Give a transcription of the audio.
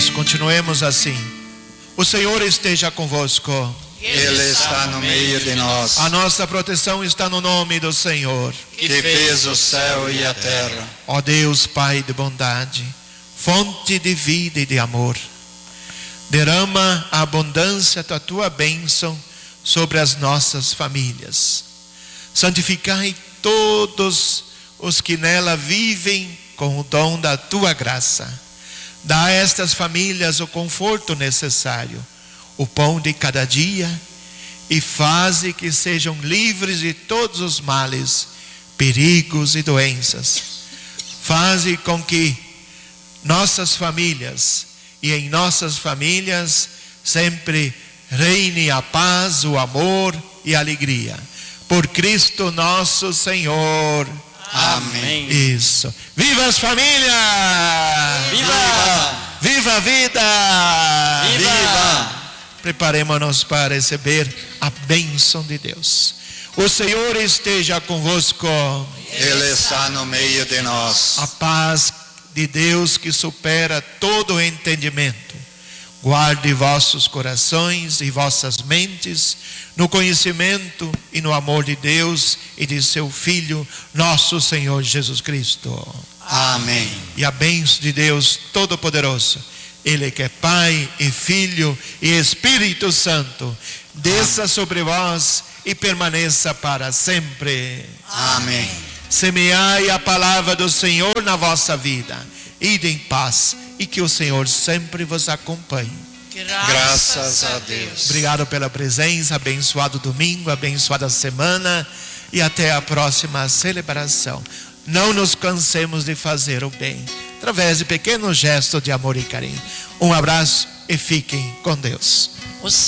Deus, continuemos assim. O Senhor esteja convosco. Ele está no meio de nós. A nossa proteção está no nome do Senhor, que fez o céu e a terra. Ó Deus, Pai de bondade, fonte de vida e de amor, derrama a abundância da tua bênção sobre as nossas famílias. Santificai todos os que nela vivem com o dom da tua graça. Dá a estas famílias o conforto necessário, o pão de cada dia, e faze que sejam livres de todos os males, perigos e doenças. Faze com que nossas famílias e em nossas famílias sempre reine a paz, o amor e a alegria. Por Cristo nosso Senhor. Amém. Isso. Viva as famílias! Viva! Viva a vida! Viva! Preparemos-nos para receber a bênção de Deus. O Senhor esteja convosco. Ele está no meio de nós. A paz de Deus que supera todo o entendimento, guarde vossos corações e vossas mentes no conhecimento e no amor de Deus e de seu Filho, nosso Senhor Jesus Cristo. Amém. E a bênção de Deus Todo-Poderoso, Ele que é Pai e Filho e Espírito Santo, desça sobre vós e permaneça para sempre. Amém. Semeai a palavra do Senhor na vossa vida. Ide em paz e que o Senhor sempre vos acompanhe. Graças a Deus. Obrigado pela presença, abençoado domingo, abençoada semana e até a próxima celebração. Não nos cansemos de fazer o bem, através de pequenos gestos de amor e carinho. Um abraço e fiquem com Deus.